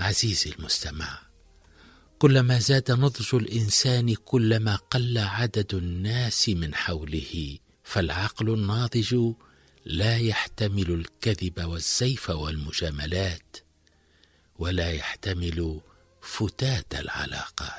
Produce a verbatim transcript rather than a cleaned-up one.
عزيزي المستمع، كلما زاد نضج الإنسان كلما قل عدد الناس من حوله، فالعقل الناضج لا يحتمل الكذب والزيف والمجاملات، ولا يحتمل فتات العلاقات.